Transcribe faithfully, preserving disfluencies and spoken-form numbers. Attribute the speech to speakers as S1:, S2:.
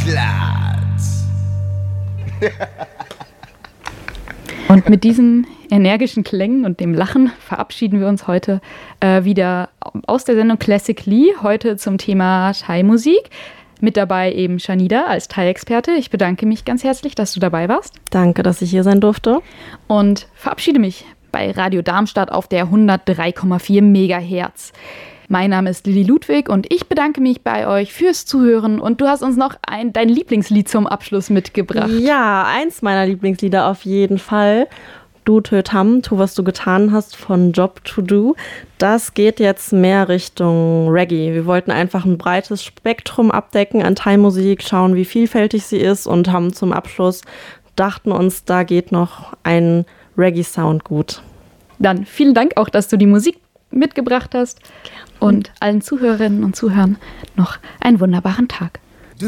S1: glatt.
S2: Und mit diesen energischen Klängen und dem Lachen verabschieden wir uns heute äh, wieder aus der Sendung Classically, heute zum Thema Thai-Musik. Mit dabei eben Shanida als Thai-Experte. Ich bedanke mich ganz herzlich, dass du dabei warst.
S3: Danke, dass ich hier sein durfte.
S2: Und verabschiede mich bei Radio Darmstadt auf der hundertdrei Komma vier Megahertz. Mein Name ist Lilly Ludwig und ich bedanke mich bei euch fürs Zuhören. Und du hast uns noch ein, dein Lieblingslied zum Abschluss mitgebracht.
S3: Ja, eins meiner Lieblingslieder auf jeden Fall. Du Tö Tam, tu was du getan hast von Job to Do. Das geht jetzt mehr Richtung Reggae. Wir wollten einfach ein breites Spektrum abdecken an Thai-Musik, schauen, wie vielfältig sie ist und haben zum Abschluss, dachten uns, da geht noch ein Reggae-Sound gut.
S2: Dann vielen Dank auch, dass du die Musik mitgebracht hast. Gerne. Und allen Zuhörerinnen und Zuhörern noch einen wunderbaren Tag.